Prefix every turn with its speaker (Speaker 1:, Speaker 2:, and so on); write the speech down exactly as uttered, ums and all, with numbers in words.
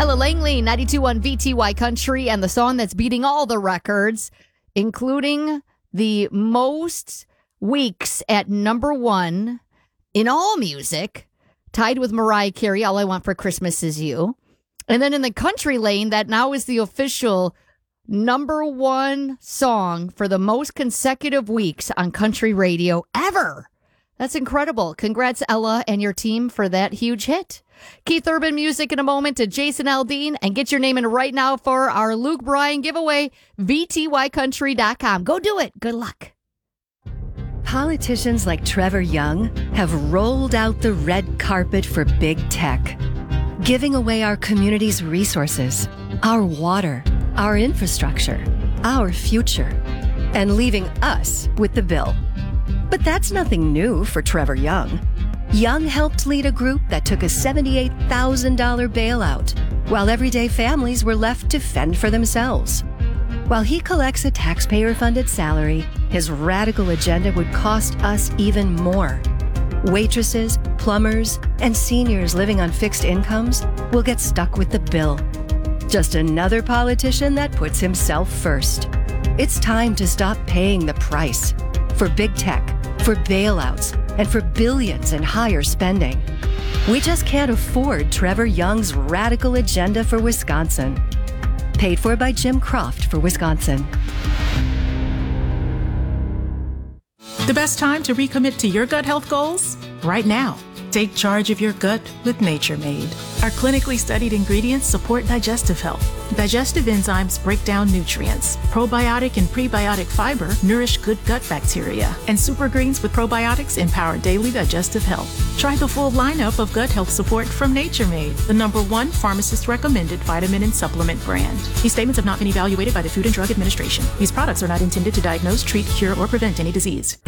Speaker 1: Ella Langley, ninety-two point one V T Y Country, and the song that's beating all the records, including the most weeks at number one in all music, tied with Mariah Carey, All I Want for Christmas Is You. And then in the country lane, that now is the official number one song for the most consecutive weeks on country radio ever. That's incredible. Congrats, Ella, and your team for that huge hit. Keith Urban music in a moment to Jason Aldean, and get your name in right now for our Luke Bryan giveaway, V T Y country dot com. Go do it. Good luck.
Speaker 2: Politicians like Trevor Young have rolled out the red carpet for big tech, giving away our community's resources, our water, our infrastructure, our future, and leaving us with the bill. But that's nothing new for Trevor Young. Young helped lead a group that took a seventy-eight thousand dollars bailout, while everyday families were left to fend for themselves. While he collects a taxpayer-funded salary, his radical agenda would cost us even more. Waitresses, plumbers, and seniors living on fixed incomes will get stuck with the bill. Just another politician that puts himself first. It's time to stop paying the price for big tech, for bailouts, and for billions in higher spending. We just can't afford Trevor Young's radical agenda for Wisconsin. Paid for by Jim Croft for Wisconsin.
Speaker 3: The best time to recommit to your gut health goals? Right now. Take charge of your gut with Nature Made. Our clinically studied ingredients support digestive health. Digestive enzymes break down nutrients. Probiotic and prebiotic fiber nourish good gut bacteria. And super greens with probiotics empower daily digestive health. Try the full lineup of gut health support from Nature Made, the number one pharmacist-recommended vitamin and supplement brand. These statements have not been evaluated by the Food and Drug Administration. These products are not intended to diagnose, treat, cure, or prevent any disease.